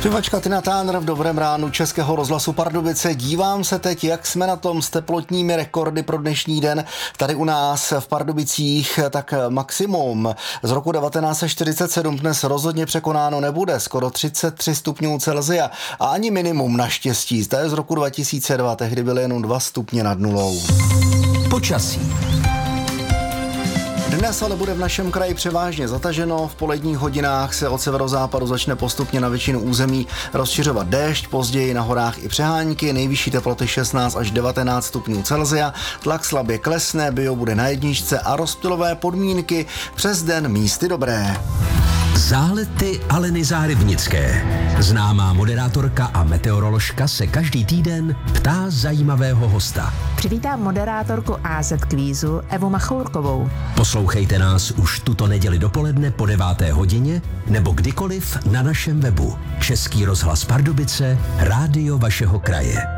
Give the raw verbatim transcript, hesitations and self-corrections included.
Zpěvačka Tina Turner v dobrém ránu Českého rozhlasu Pardubice. Dívám se teď, jak jsme na tom s teplotními rekordy pro dnešní den. Tady u nás v Pardubicích tak maximum z roku devatenáct set čtyřicet sedm dnes rozhodně překonáno nebude. Skoro třicet tři stupňů Celsia a ani minimum naštěstí. To je z roku dva tisíce dva, tehdy byly jenom dva stupně nad nulou. Počasí. Dnes ale bude v našem kraji převážně zataženo, v poledních hodinách se od severozápadu začne postupně na většinu území rozšiřovat déšť, později na horách i přehánky, nejvyšší teploty šestnáct až devatenáct stupňů Celsia, tlak slabě klesne, bio bude na jedničce a rozptylové podmínky přes den místy dobré. Zálety Aleny Zárybnické. Známá moderátorka a meteoroložka se každý týden ptá zajímavého hosta. Přivítám moderátorku á zet Kvízu Evu Machourkovou. Poslouchejte nás už tuto neděli dopoledne po deváté hodině nebo kdykoliv na našem webu. Český rozhlas Pardubice, rádio vašeho kraje.